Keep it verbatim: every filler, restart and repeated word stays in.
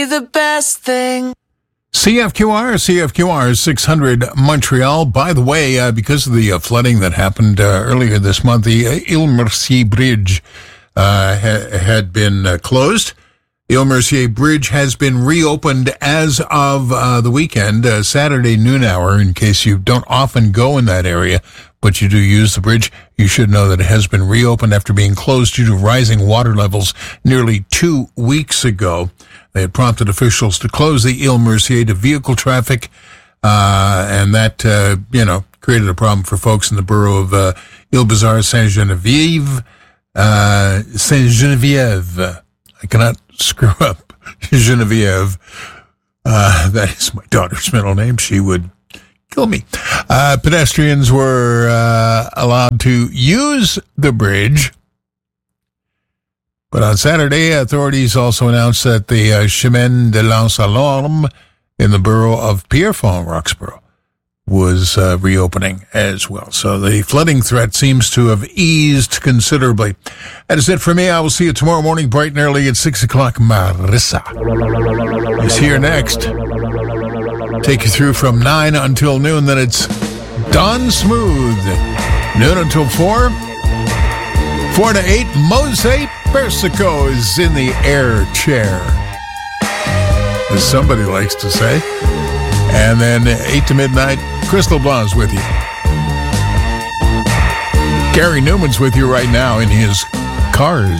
The best thing. C F Q R, C F Q R six hundred Montreal. By the way, uh, because of the uh, flooding that happened uh, earlier this month, the uh, Ile Mercier Bridge uh, ha- had been uh, closed. Ile Mercier Bridge has been reopened as of uh, the weekend, uh, Saturday noon hour. In case you don't often go in that area, but you do use the bridge, you should know that it has been reopened after being closed due to rising water levels nearly two weeks ago. They had prompted officials to close the Ile Mercier to vehicle traffic, uh, and that, uh, you know, created a problem for folks in the borough of uh, Ile-Bizarre, Saint-Geneviève, uh, Saint-Geneviève. I cannot screw up Geneviève. Uh, that is my daughter's middle name. She would kill me. Uh, pedestrians were uh, allowed to use the bridge. But on Saturday, authorities also announced that the uh, Chemin de l'Anse-à-Lorme in the borough of Pierrefonds, Roxborough, was uh, reopening as well. So the flooding threat seems to have eased considerably. That is it for me. I will see you tomorrow morning bright and early at six o'clock. Marissa is here next. Take you through from nine until noon. Then it's Dawn Smooth. Noon until four. four to eight, Mose Persico is in the air chair, as somebody likes to say. And then eight to midnight, Crystal Blonde's with you. Gary Newman's with you right now in his Cars